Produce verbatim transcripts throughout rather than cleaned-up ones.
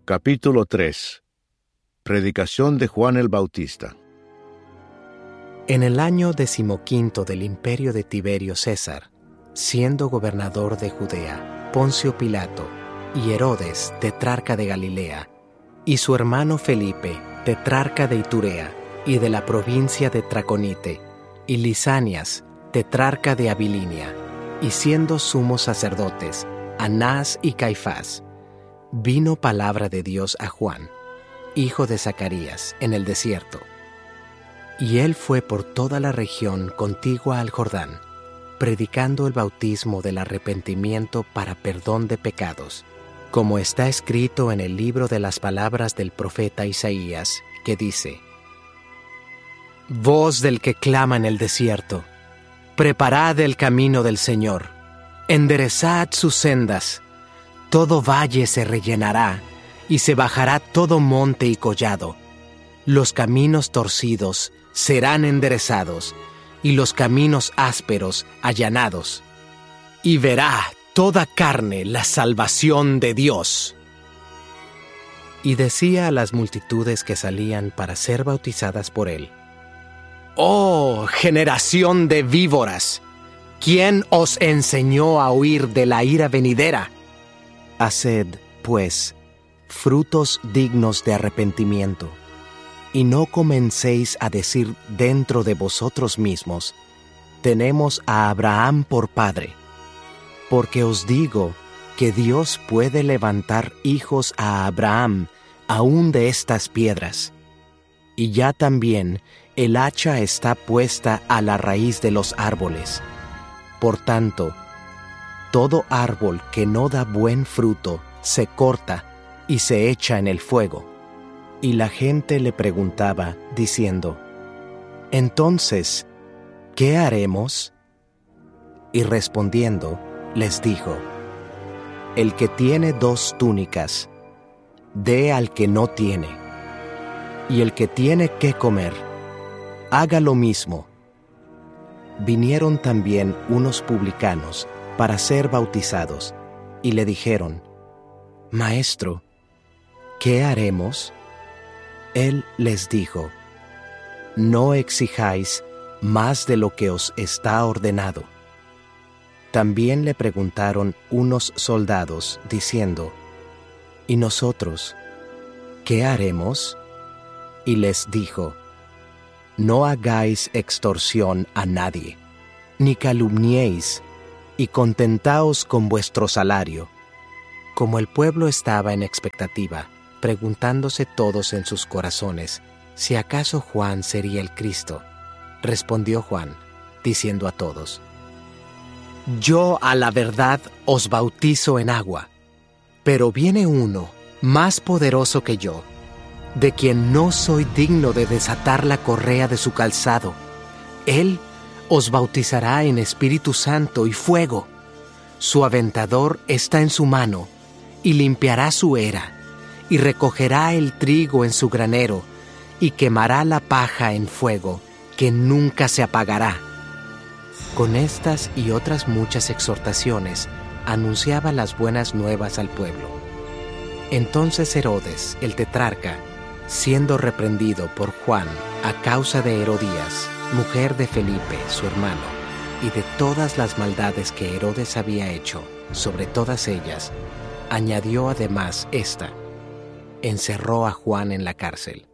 Capítulo tres. Predicación de Juan el Bautista. En el año decimoquinto del imperio de Tiberio César, siendo gobernador de Judea, Poncio Pilato y Herodes, tetrarca de Galilea, y su hermano Felipe, tetrarca de Iturea y de la provincia de Traconite, y Lisanias, tetrarca de Abilinia, y siendo sumos sacerdotes, Anás y Caifás, vino palabra de Dios a Juan, hijo de Zacarías, en el desierto. Y él fue por toda la región contigua al Jordán, predicando el bautismo del arrepentimiento para perdón de pecados, como está escrito en el libro de las palabras del profeta Isaías, que dice: Voz del que clama en el desierto, preparad el camino del Señor, enderezad sus sendas. Todo valle se rellenará, y se bajará todo monte y collado. Los caminos torcidos serán enderezados, y los caminos ásperos allanados. Y verá toda carne la salvación de Dios. Y decía a las multitudes que salían para ser bautizadas por él: ¡Oh, generación de víboras! ¿Quién os enseñó a huir de la ira venidera? Haced, pues, frutos dignos de arrepentimiento, y no comencéis a decir dentro de vosotros mismos: tenemos a Abraham por padre. Porque os digo que Dios puede levantar hijos a Abraham aún de estas piedras. Y ya también el hacha está puesta a la raíz de los árboles. Por tanto, todo árbol que no da buen fruto se corta y se echa en el fuego. Y la gente le preguntaba, diciendo: Entonces, ¿qué haremos? Y respondiendo, les dijo: El que tiene dos túnicas, dé al que no tiene. Y el que tiene que comer, haga lo mismo. Vinieron también unos publicanos para ser bautizados, y le dijeron: Maestro, ¿qué haremos? Él les dijo: No exijáis más de lo que os está ordenado. También le preguntaron unos soldados, diciendo: ¿Y nosotros qué haremos? Y les dijo: No hagáis extorsión a nadie, ni calumniéis, y contentaos con vuestro salario. Como el pueblo estaba en expectativa, preguntándose todos en sus corazones si acaso Juan sería el Cristo, respondió Juan, diciendo a todos: Yo a la verdad os bautizo en agua, pero viene uno más poderoso que yo, de quien no soy digno de desatar la correa de su calzado. Él os bautizará en Espíritu Santo y fuego. Su aventador está en su mano, y limpiará su era, y recogerá el trigo en su granero, y quemará la paja en fuego, que nunca se apagará. Con estas y otras muchas exhortaciones, anunciaba las buenas nuevas al pueblo. Entonces Herodes, el tetrarca, siendo reprendido por Juan a causa de Herodías, mujer de Felipe, su hermano, y de todas las maldades que Herodes había hecho, sobre todas ellas, añadió además esta: encerró a Juan en la cárcel.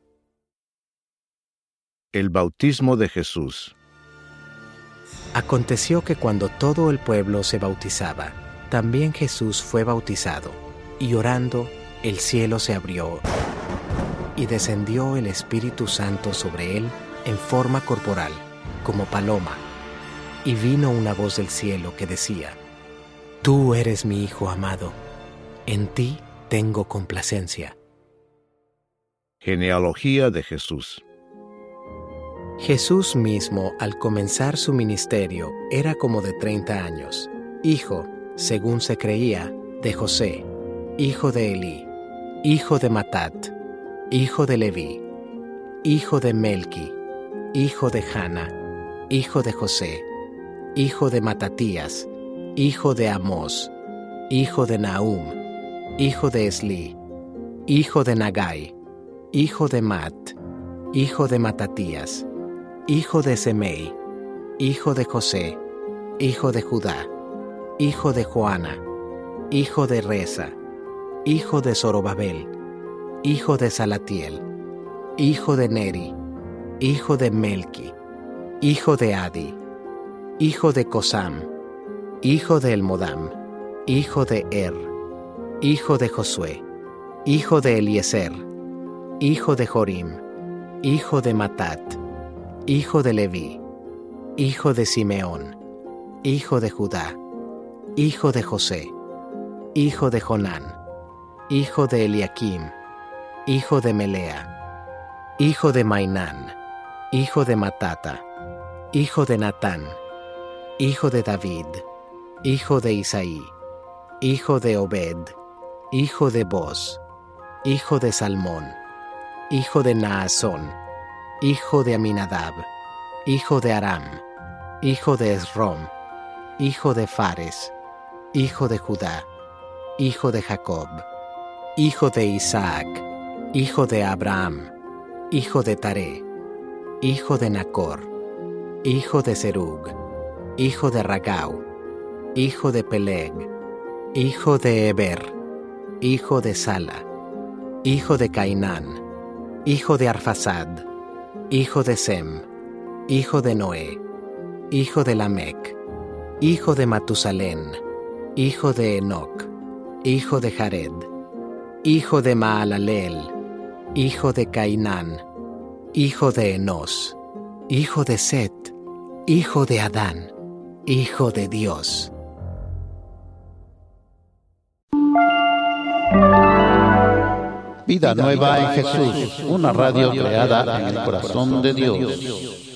El bautismo de Jesús. Aconteció que cuando todo el pueblo se bautizaba, también Jesús fue bautizado, y orando, el cielo se abrió, y descendió el Espíritu Santo sobre él en forma corporal, como paloma. Y vino una voz del cielo que decía: Tú eres mi Hijo amado, en ti tengo complacencia. Genealogía de Jesús. Jesús mismo, al comenzar su ministerio, era como de treinta años, hijo, según se creía, de José, hijo de Elí, hijo de Matat, hijo de Leví, hijo de Melqui, hijo de Jana, hijo de José, hijo de Matatías, hijo de Amós, hijo de Nahum, hijo de Esli, hijo de Nagai, hijo de Mat, hijo de Matatías, hijo de Semei, hijo de José, hijo de Judá, hijo de Joana, hijo de Reza, hijo de Zorobabel, hijo de Salatiel, hijo de Neri, hijo de Melki, hijo de Adi, hijo de Cosam, hijo de Elmodam, hijo de Er, hijo de Josué, hijo de Eliezer, hijo de Jorim, hijo de Matat, hijo de Leví, hijo de Simeón, hijo de Judá, hijo de José, hijo de Jonán, hijo de Eliakim, hijo de Melea, hijo de Mainán, hijo de Matata, hijo de Natán, hijo de David, hijo de Isaí, hijo de Obed, hijo de Boz, hijo de Salmón, hijo de Naasón, hijo de Aminadab, hijo de Aram, hijo de Esrom, hijo de Fares, hijo de Judá, hijo de Jacob, hijo de Isaac, hijo de Abraham, hijo de Taré, hijo de Nacor, hijo de Serug, hijo de Ragau, hijo de Peleg, hijo de Eber, hijo de Sala, hijo de Cainán, hijo de Arfasad, hijo de Sem, hijo de Noé, hijo de Lamec, hijo de Matusalén, hijo de Enoc, hijo de Jared, hijo de Maalaleel, hijo de Cainán, hijo de Enos, hijo de Set, hijo de Adán, hijo de Dios. Vida Nueva en Jesús, una radio creada en el corazón de Dios.